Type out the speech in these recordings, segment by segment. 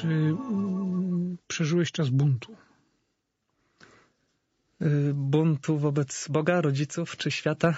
Czy przeżyłeś czas buntu? Buntu wobec Boga, rodziców czy świata?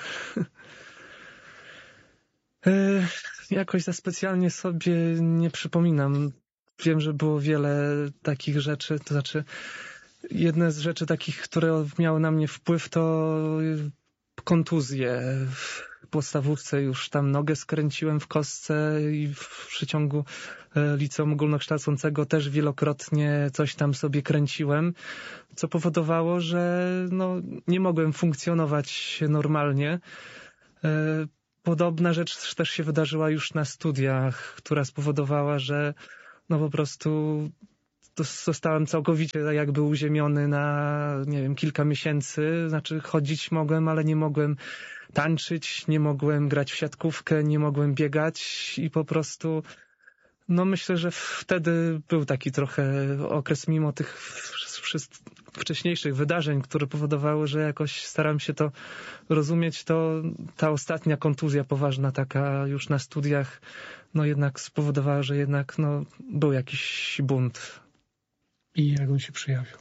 Jakoś za specjalnie sobie nie przypominam. Wiem, że było wiele takich rzeczy, to znaczy jedne z rzeczy takich, które miały na mnie wpływ, to kontuzje. W podstawówce już tam nogę skręciłem w kostce i w przeciągu liceum ogólnokształcącego też wielokrotnie coś tam sobie kręciłem, co powodowało, że nie mogłem funkcjonować normalnie. Podobna rzecz też się wydarzyła już na studiach, która spowodowała, że po prostu zostałem całkowicie jakby uziemiony na, kilka miesięcy. Znaczy chodzić mogłem, ale nie mogłem tańczyć, nie mogłem grać w siatkówkę, nie mogłem biegać i po prostu myślę, że wtedy był taki trochę okres mimo tych wcześniejszych wydarzeń, które powodowały, że jakoś staram się to rozumieć, to ta ostatnia kontuzja poważna taka już na studiach, jednak spowodowała, że jednak był jakiś bunt. I jak on się przejawiał?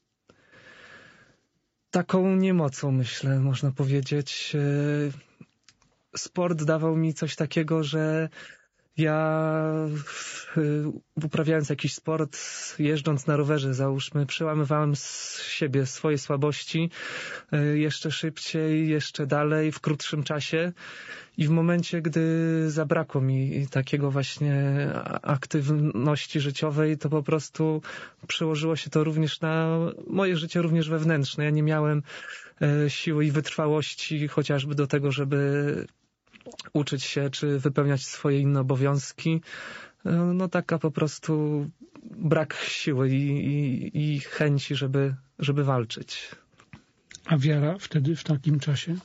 Taką niemocą, myślę, można powiedzieć. Sport dawał mi coś takiego, że ja uprawiając jakiś sport, jeżdżąc na rowerze, załóżmy, przełamywałem z siebie swoje słabości jeszcze szybciej, jeszcze dalej, w krótszym czasie. I w momencie, gdy zabrakło mi takiego właśnie aktywności życiowej, to po prostu przełożyło się to również na moje życie, również wewnętrzne. Ja nie miałem siły i wytrwałości chociażby do tego, żeby uczyć się, czy wypełniać swoje inne obowiązki. Taka po prostu brak siły i chęci, żeby walczyć. A wiara wtedy, w takim czasie?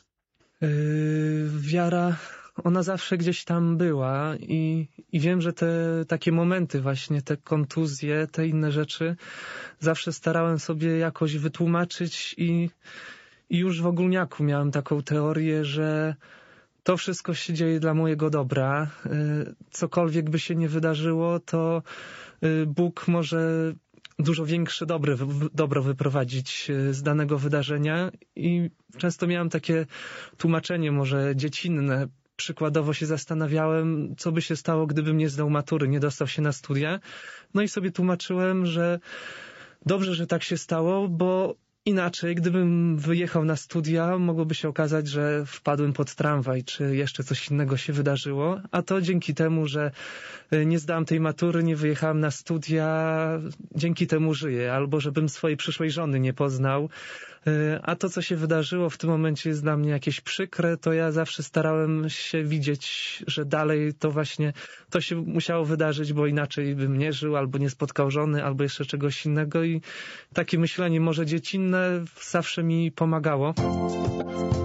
Wiara, ona zawsze gdzieś tam była i wiem, że te takie momenty właśnie, te kontuzje, te inne rzeczy zawsze starałem sobie jakoś wytłumaczyć i już w ogólniaku miałem taką teorię, że to wszystko się dzieje dla mojego dobra. Cokolwiek by się nie wydarzyło, to Bóg może dużo większe dobro wyprowadzić z danego wydarzenia i często miałem takie tłumaczenie może dziecinne. Przykładowo się zastanawiałem, co by się stało, gdybym nie zdał matury, nie dostał się na studia. I sobie tłumaczyłem, że dobrze, że tak się stało, bo inaczej, gdybym wyjechał na studia, mogłoby się okazać, że wpadłem pod tramwaj, czy jeszcze coś innego się wydarzyło, a to dzięki temu, że nie zdałem tej matury, nie wyjechałem na studia, dzięki temu żyję, albo żebym swojej przyszłej żony nie poznał, a to, co się wydarzyło w tym momencie jest dla mnie jakieś przykre, to ja zawsze starałem się widzieć, że dalej to właśnie, to się musiało wydarzyć, bo inaczej bym nie żył, albo nie spotkał żony, albo jeszcze czegoś innego i takie myślenie może dziecinne zawsze mi pomagało.